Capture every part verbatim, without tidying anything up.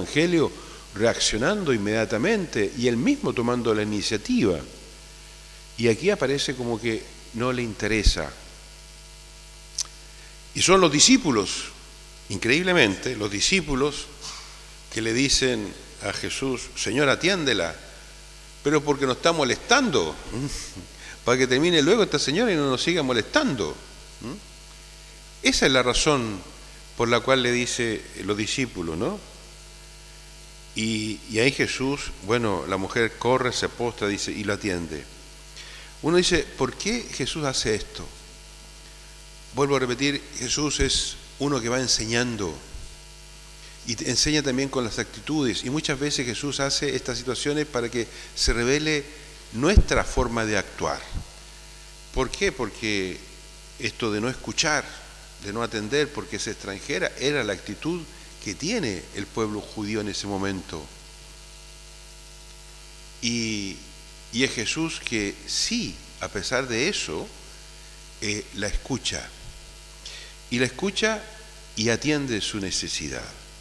Evangelio, reaccionando inmediatamente y él mismo tomando la iniciativa. Y aquí aparece como que no le interesa. Y son los discípulos, increíblemente, los discípulos que le dicen a Jesús: Señor, atiéndela, pero porque nos está molestando, para que termine luego esta señora y no nos siga molestando. Esa es la razón por la cual le dice los discípulos, ¿no? Y, y ahí Jesús, bueno, la mujer corre, se postra, dice, y lo atiende. Uno dice, ¿por qué Jesús hace esto? Vuelvo a repetir, Jesús es uno que va enseñando y enseña también con las actitudes, y muchas veces Jesús hace estas situaciones para que se revele nuestra forma de actuar. ¿Por qué? Porque esto de no escuchar, de no atender porque es extranjera, era la actitud que tiene el pueblo judío en ese momento. Y, y es Jesús que sí, a pesar de eso, eh, la escucha. Y la escucha y atiende su necesidad.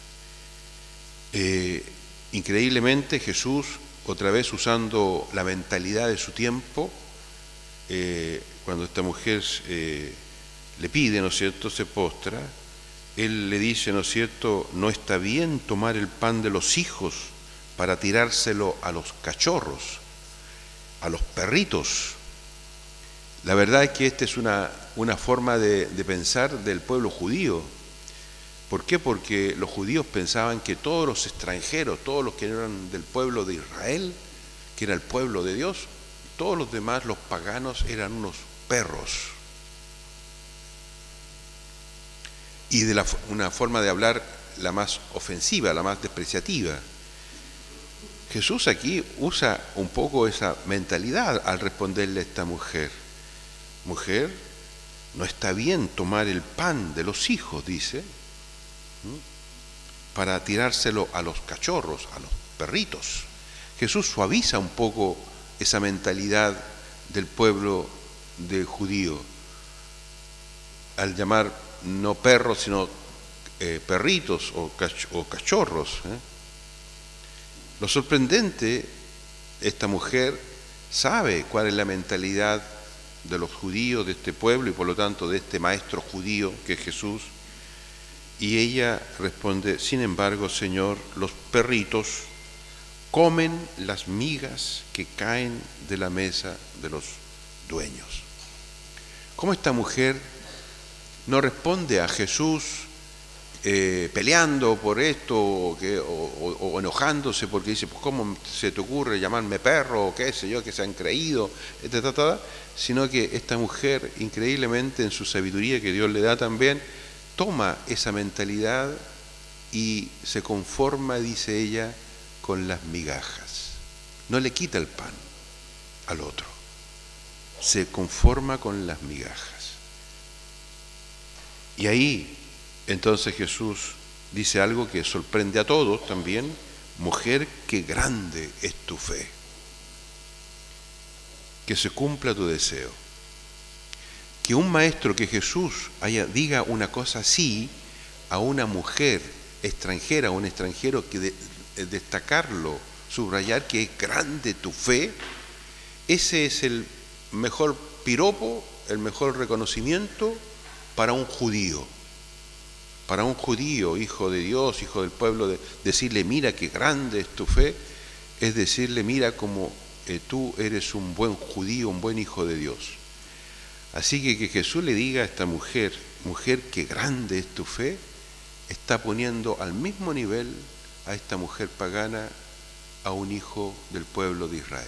Eh, increíblemente Jesús, otra vez usando la mentalidad de su tiempo, eh, cuando esta mujer eh, le pide, ¿no es cierto?, se postra, él le dice, ¿no es cierto?, no está bien tomar el pan de los hijos para tirárselo a los cachorros, a los perritos. La verdad es que esta es una, una forma de, de pensar del pueblo judío. ¿Por qué? Porque los judíos pensaban que todos los extranjeros, todos los que eran del pueblo de Israel, que era el pueblo de Dios, todos los demás, los paganos, eran unos perros. Y de la, una forma de hablar la más ofensiva, la más despreciativa. Jesús aquí usa un poco esa mentalidad al responderle a esta mujer. Mujer, no está bien tomar el pan de los hijos, dice, para tirárselo a los cachorros, a los perritos. Jesús suaviza un poco esa mentalidad del pueblo de judío al llamar no perros sino eh, perritos o, cach- o cachorros. ¿eh? Lo sorprendente, esta mujer sabe cuál es la mentalidad de los judíos de este pueblo y por lo tanto de este maestro judío que es Jesús. Y ella responde, sin embargo, Señor, los perritos comen las migas que caen de la mesa de los dueños. ¿Cómo esta mujer no responde a Jesús eh, peleando por esto o, que, o, o, o enojándose porque dice, pues ¿cómo se te ocurre llamarme perro o qué sé yo, que se han creído, etcétera, sino que esta mujer, increíblemente en su sabiduría que Dios le da también, toma esa mentalidad y se conforma, dice ella, con las migajas. No le quita el pan al otro, se conforma con las migajas. Y ahí, entonces Jesús dice algo que sorprende a todos también, mujer, qué grande es tu fe, que se cumpla tu deseo. Que un maestro, que Jesús haya, diga una cosa así a una mujer extranjera, a un extranjero, que de, de destacarlo, subrayar que es grande tu fe, ese es el mejor piropo, el mejor reconocimiento para un judío. Para un judío, hijo de Dios, hijo del pueblo, de, decirle, mira qué grande es tu fe, es decirle, mira como eh, tú eres un buen judío, un buen hijo de Dios. Así que que Jesús le diga a esta mujer, mujer, qué grande es tu fe, está poniendo al mismo nivel a esta mujer pagana, a un hijo del pueblo de Israel.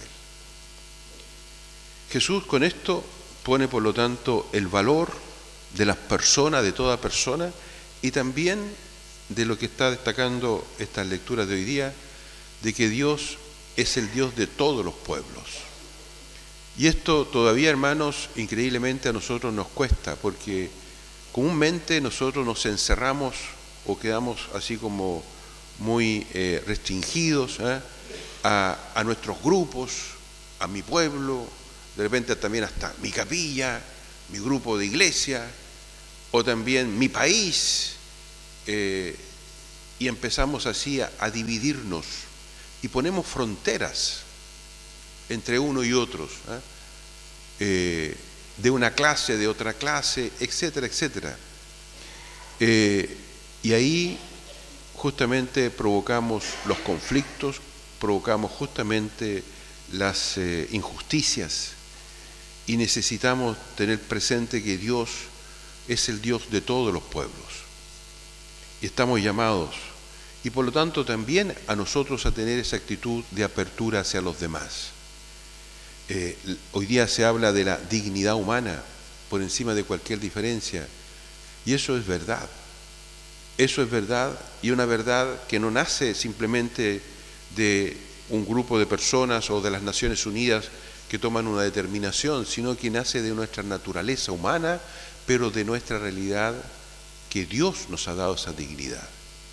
Jesús con esto pone, por lo tanto, el valor de las personas, de toda persona, y también de lo que está destacando estas lecturas de hoy día, de que Dios es el Dios de todos los pueblos. Y esto todavía, hermanos, increíblemente a nosotros nos cuesta, porque comúnmente nosotros nos encerramos o quedamos así como muy eh, restringidos ¿eh? a, a nuestros grupos, a mi pueblo, de repente también hasta mi capilla, mi grupo de iglesia, o también mi país, eh, y empezamos así a, a dividirnos y ponemos fronteras entre uno y otros, ¿eh? Eh, de una clase, de otra clase, etcétera, etcétera. Eh, y ahí justamente provocamos los conflictos, provocamos justamente las eh, injusticias, y necesitamos tener presente que Dios es el Dios de todos los pueblos y estamos llamados, y por lo tanto también a nosotros a tener esa actitud de apertura hacia los demás. Eh, hoy día se habla de la dignidad humana por encima de cualquier diferencia, y eso es verdad. Eso es verdad, y una verdad que no nace simplemente de un grupo de personas o de las Naciones Unidas que toman una determinación, sino que nace de nuestra naturaleza humana, pero de nuestra realidad, que Dios nos ha dado esa dignidad.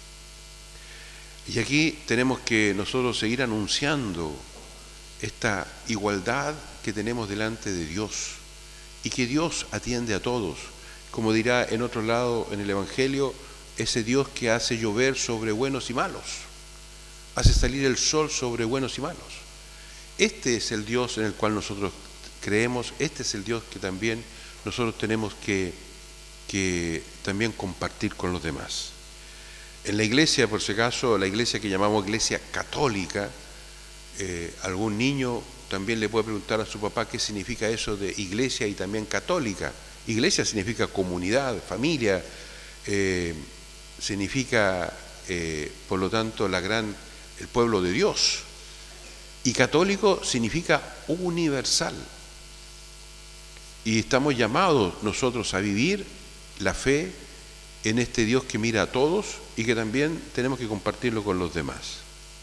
Y aquí tenemos que nosotros seguir anunciando esta igualdad que tenemos delante de Dios, y que Dios atiende a todos, como dirá en otro lado en el Evangelio, ese Dios que hace llover sobre buenos y malos, hace salir el sol sobre buenos y malos. Este es el Dios en el cual nosotros creemos, este es el Dios que también nosotros tenemos que, que también compartir con los demás. En la iglesia, por si acaso, la iglesia que llamamos iglesia católica, eh, algún niño también le puede preguntar a su papá qué significa eso de iglesia y también católica. Iglesia significa comunidad, familia, eh, significa, eh, por lo tanto, la gran, el pueblo de Dios. Y católico significa universal. Y estamos llamados nosotros a vivir la fe en este Dios que mira a todos y que también tenemos que compartirlo con los demás.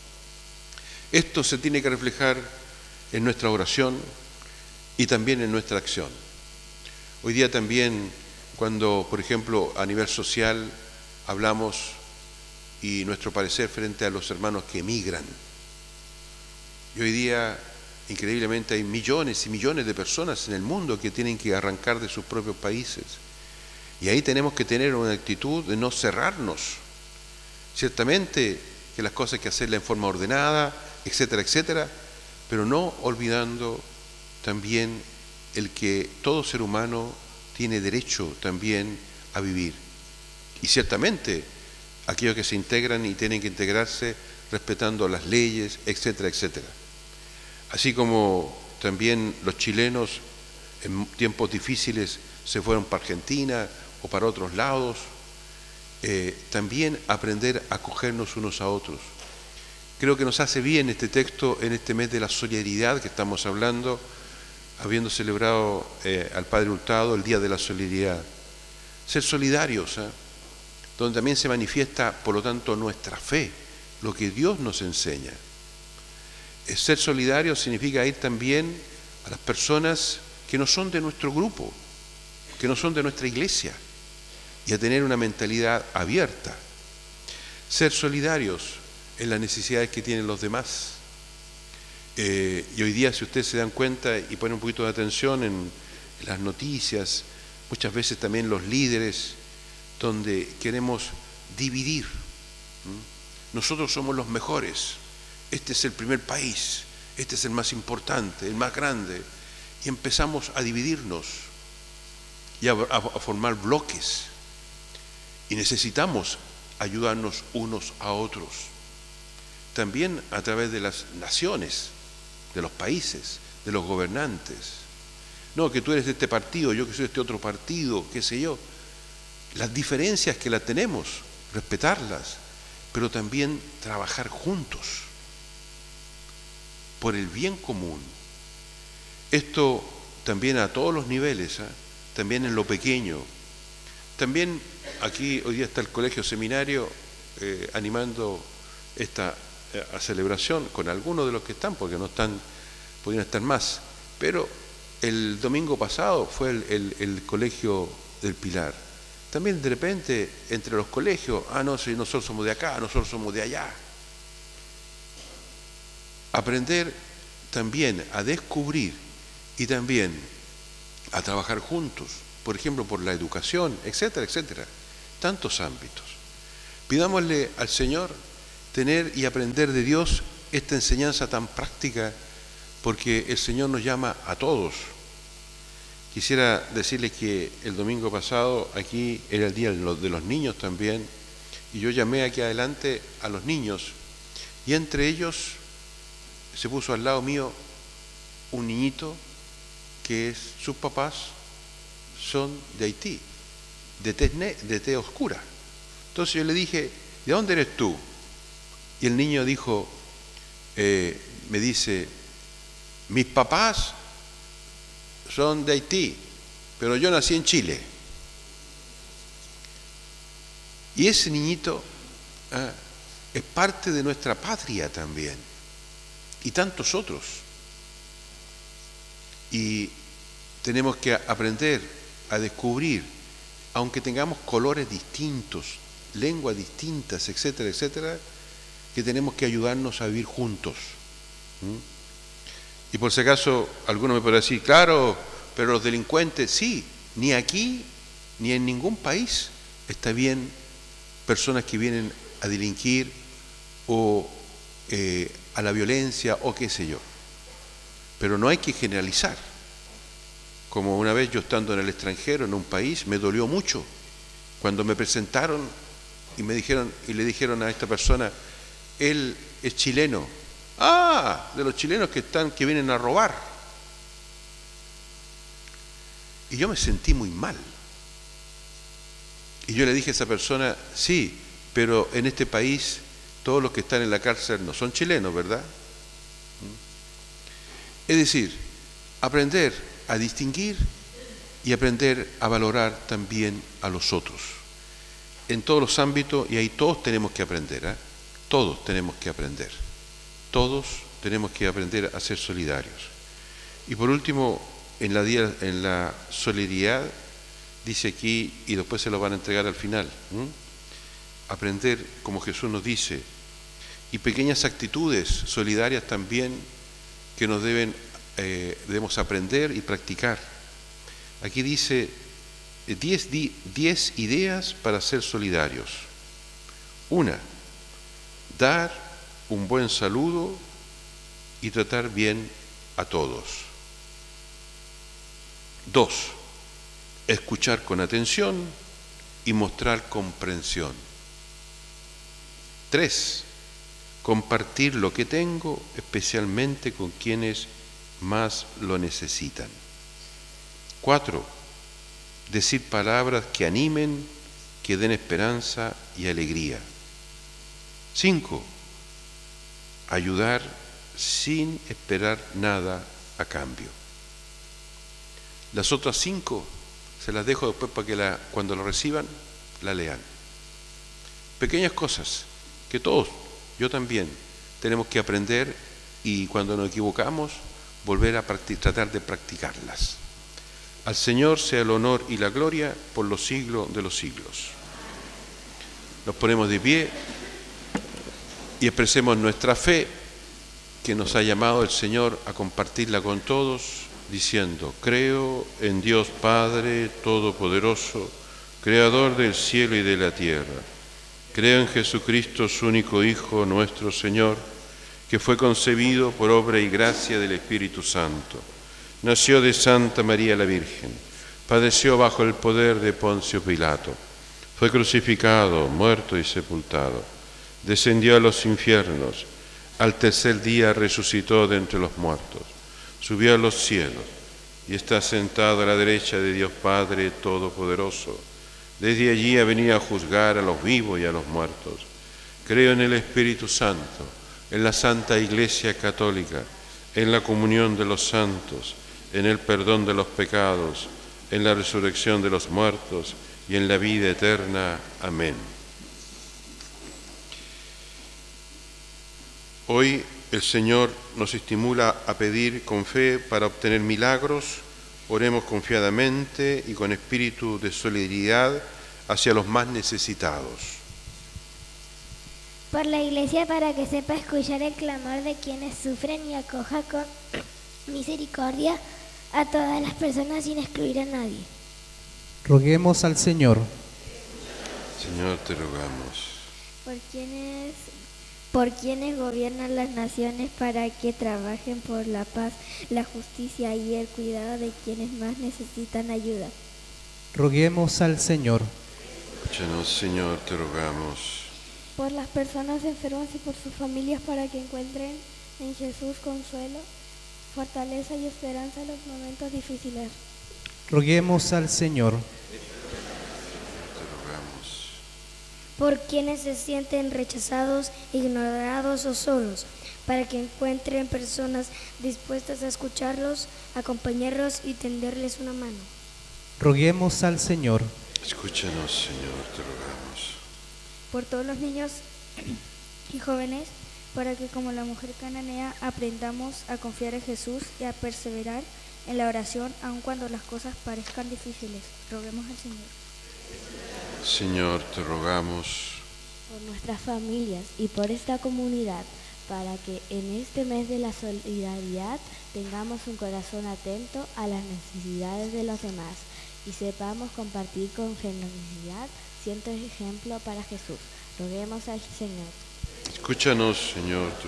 Esto se tiene que reflejar en nuestra oración y también en nuestra acción. Hoy día también, cuando, por ejemplo, a nivel social hablamos y nuestro parecer frente a los hermanos que emigran, y hoy día, increíblemente, hay millones y millones de personas en el mundo que tienen que arrancar de sus propios países. Y ahí tenemos que tener una actitud de no cerrarnos. Ciertamente que las cosas hay que hacerlas en forma ordenada, etcétera, etcétera, pero no olvidando también el que todo ser humano tiene derecho también a vivir. Y ciertamente aquellos que se integran y tienen que integrarse respetando las leyes, etcétera, etcétera. Así como también los chilenos en tiempos difíciles se fueron para Argentina o para otros lados, eh, también aprender a acogernos unos a otros. Creo que nos hace bien este texto en este mes de la solidaridad que estamos hablando, habiendo celebrado eh, al Padre Hurtado el Día de la Solidaridad. Ser solidarios, ¿eh? donde también se manifiesta, por lo tanto, nuestra fe, lo que Dios nos enseña. Ser solidario significa ir también a las personas que no son de nuestro grupo, que no son de nuestra iglesia, y a tener una mentalidad abierta. Ser solidarios en las necesidades que tienen los demás. Eh, y hoy día, si ustedes se dan cuenta y ponen un poquito de atención en, en las noticias, muchas veces también los líderes, donde queremos dividir. ¿Mm? Nosotros somos los mejores. Este es el primer país, este es el más importante, el más grande, y empezamos a dividirnos y a, a, a formar bloques, y necesitamos ayudarnos unos a otros, también a través de las naciones, de los países, de los gobernantes. No, que tú eres de este partido, yo que soy de este otro partido, qué sé yo. Las diferencias que las tenemos, respetarlas, pero también trabajar juntos por el bien común. Esto también a todos los niveles, ¿eh? También en lo pequeño. También aquí hoy día está el Colegio Seminario eh, animando esta eh, a celebración con algunos de los que están, porque no están, podrían estar más. Pero el domingo pasado fue el, el, el Colegio del Pilar. También de repente entre los colegios, ah, no, si nosotros somos de acá, nosotros somos de allá. Aprender también a descubrir y también a trabajar juntos, por ejemplo, por la educación, etcétera, etcétera, tantos ámbitos. Pidámosle al Señor tener y aprender de Dios esta enseñanza tan práctica, porque el Señor nos llama a todos. Quisiera decirles que el domingo pasado aquí era el día de los niños también, y yo llamé aquí adelante a los niños, y entre ellos se puso al lado mío un niñito que es, sus papás son de Haití, de tez, de tez oscura. Entonces yo le dije, ¿de dónde eres tú? Y el niño dijo, eh, me dice, mis papás son de Haití, pero yo nací en Chile. Y ese niñito ah, es parte de nuestra patria también, y tantos otros. Y tenemos que aprender a descubrir, aunque tengamos colores distintos, lenguas distintas, etcétera, etcétera, que tenemos que ayudarnos a vivir juntos. ¿Mm? Y por si acaso alguno me podrá decir, claro, pero los delincuentes, sí, ni aquí ni en ningún país está bien personas que vienen a delinquir o eh, a la violencia o qué sé yo. Pero no hay que generalizar. Como una vez yo estando en el extranjero, en un país, me dolió mucho cuando me presentaron y me dijeron y le dijeron a esta persona, él es chileno. Ah, de los chilenos que están, que vienen a robar. Y yo me sentí muy mal. Y yo le dije a esa persona, sí, pero en este país todos los que están en la cárcel no son chilenos, ¿verdad? Es decir, aprender a distinguir y aprender a valorar también a los otros. En todos los ámbitos, y ahí todos tenemos que aprender, ¿eh? Todos tenemos que aprender. Todos tenemos que aprender a ser solidarios. Y por último, en la, en la solidaridad, dice aquí, y después se lo van a entregar al final, ¿m? Aprender como Jesús nos dice, y pequeñas actitudes solidarias también que nos deben, eh, debemos aprender y practicar. Aquí dice diez, diez ideas para ser solidarios. Una, dar un buen saludo y tratar bien a todos. Dos, escuchar con atención y mostrar comprensión. Tres, compartir lo que tengo, especialmente con quienes más lo necesitan. Cuatro, decir palabras que animen, que den esperanza y alegría. Cinco, ayudar sin esperar nada a cambio. Las otras cinco se las dejo después para que la, cuando lo reciban, la lean. Pequeñas cosas que todos, yo también, tenemos que aprender y cuando nos equivocamos, volver a tratar de practicarlas. Al Señor sea el honor y la gloria por los siglos de los siglos. Nos ponemos de pie y expresemos nuestra fe que nos ha llamado el Señor a compartirla con todos, diciendo, creo en Dios Padre Todopoderoso, Creador del cielo y de la tierra. Creo en Jesucristo, su único Hijo, nuestro Señor, que fue concebido por obra y gracia del Espíritu Santo. Nació de Santa María la Virgen, padeció bajo el poder de Poncio Pilato, fue crucificado, muerto y sepultado, descendió a los infiernos, al tercer día resucitó de entre los muertos, subió a los cielos y está sentado a la derecha de Dios Padre Todopoderoso. Desde allí ha venido a juzgar a los vivos y a los muertos. Creo en el Espíritu Santo, en la Santa Iglesia Católica, en la comunión de los santos, en el perdón de los pecados, en la resurrección de los muertos y en la vida eterna. Amén. Hoy el Señor nos estimula a pedir con fe para obtener milagros. Oremos confiadamente y con espíritu de solidaridad hacia los más necesitados. Por la Iglesia, para que sepa escuchar el clamor de quienes sufren y acoja con misericordia a todas las personas sin excluir a nadie. Roguemos al Señor. Señor, te rogamos. por quienes, por quienes gobiernan las naciones para que trabajen por la paz, la justicia y el cuidado de quienes más necesitan ayuda. Roguemos al Señor. Escúchanos, Señor, te rogamos. Por las personas enfermas y por sus familias para que encuentren en Jesús consuelo, fortaleza y esperanza en los momentos difíciles. Roguemos al Señor. Te rogamos. Por quienes se sienten rechazados, ignorados o solos, para que encuentren personas dispuestas a escucharlos, acompañarlos y tenderles una mano. Roguemos al Señor. Escúchanos, Señor, te rogamos. Por todos los niños y jóvenes, para que como la mujer cananea aprendamos a confiar en Jesús y a perseverar en la oración aun cuando las cosas parezcan difíciles. Roguemos al Señor. Señor, te rogamos. Por nuestras familias y por esta comunidad, para que en este mes de la solidaridad tengamos un corazón atento a las necesidades de los demás y sepamos compartir con generosidad, siendo ejemplo para Jesús. Roguemos al Señor. Escúchanos, Señor. Te...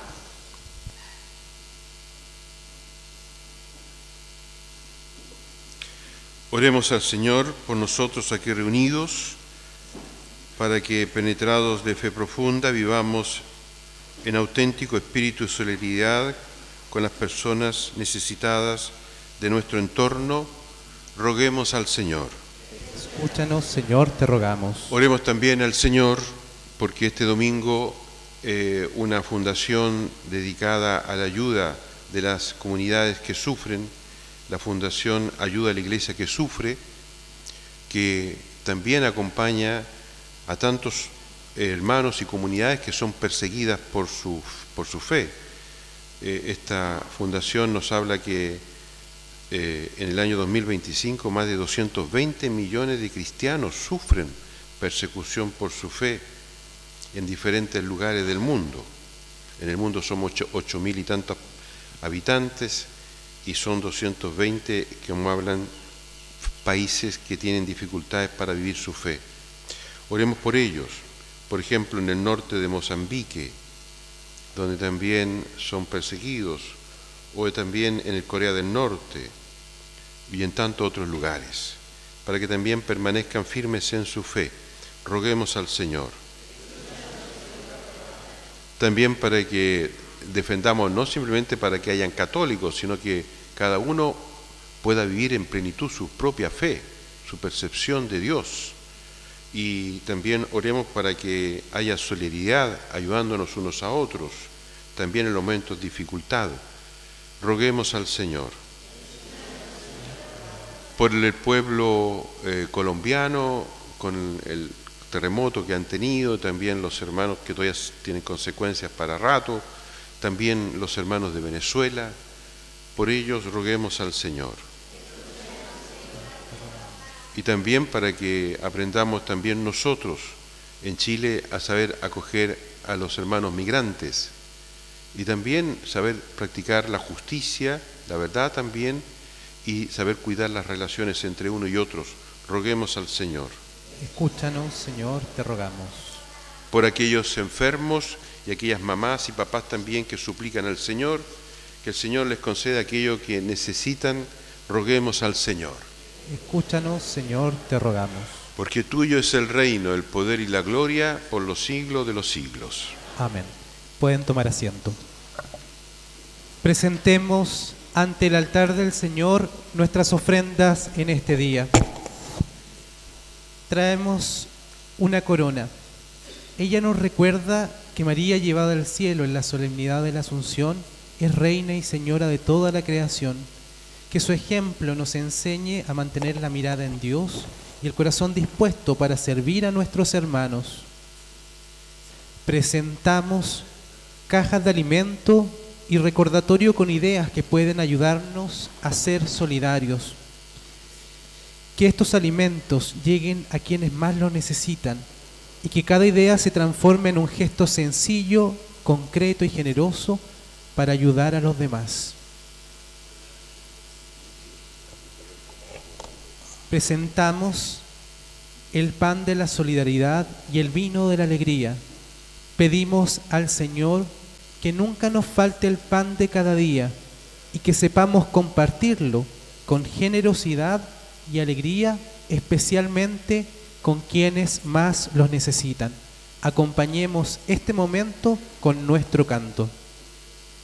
Oremos al Señor por nosotros aquí reunidos, para que, penetrados de fe profunda, vivamos en auténtico espíritu de solidaridad con las personas necesitadas de nuestro entorno. Roguemos al Señor. Escúchanos, Señor, te rogamos. Oremos también al Señor porque este domingo eh, una fundación dedicada a la ayuda de las comunidades que sufren, la Fundación Ayuda a la Iglesia que Sufre, que también acompaña a tantos hermanos y comunidades que son perseguidas por su, por su fe. Eh, esta fundación nos habla que eh, en el año dos mil veinticinco más de doscientos veinte millones de cristianos sufren persecución por su fe en diferentes lugares del mundo. En el mundo somos ocho mil y tantos habitantes y son doscientos veinte, como hablan, países que tienen dificultades para vivir su fe. Oremos por ellos. Por ejemplo, en el norte de Mozambique, donde también son perseguidos, o también en el Corea del Norte y en tantos otros lugares, para que también permanezcan firmes en su fe. Roguemos al Señor. También para que defendamos, no simplemente para que hayan católicos, sino que cada uno pueda vivir en plenitud su propia fe, su percepción de Dios. Y también oremos para que haya solidaridad, ayudándonos unos a otros, también en los momentos de dificultad. Roguemos al Señor. Por el pueblo eh, colombiano, con el terremoto que han tenido, también los hermanos que todavía tienen consecuencias para rato, también los hermanos de Venezuela, por ellos roguemos al Señor. Y también para que aprendamos también nosotros en Chile a saber acoger a los hermanos migrantes y también saber practicar la justicia, la verdad también, y saber cuidar las relaciones entre uno y otros. Roguemos al Señor. Escúchanos, Señor, te rogamos. Por aquellos enfermos y aquellas mamás y papás también que suplican al Señor, que el Señor les conceda aquello que necesitan, roguemos al Señor. Escúchanos, Señor, te rogamos. Porque tuyo es el reino, el poder y la gloria por los siglos de los siglos. Amén. Pueden tomar asiento. Presentemos ante el altar del Señor nuestras ofrendas en este día. Traemos una corona. Ella nos recuerda que María, llevada al cielo en la solemnidad de la Asunción, es reina y señora de toda la creación. Que su ejemplo nos enseñe a mantener la mirada en Dios y el corazón dispuesto para servir a nuestros hermanos. Presentamos cajas de alimento y recordatorio con ideas que pueden ayudarnos a ser solidarios. Que estos alimentos lleguen a quienes más lo necesitan y que cada idea se transforme en un gesto sencillo, concreto y generoso para ayudar a los demás. Presentamos el pan de la solidaridad y el vino de la alegría. Pedimos al Señor que nunca nos falte el pan de cada día y que sepamos compartirlo con generosidad y alegría, especialmente con quienes más los necesitan. Acompañemos este momento con nuestro canto.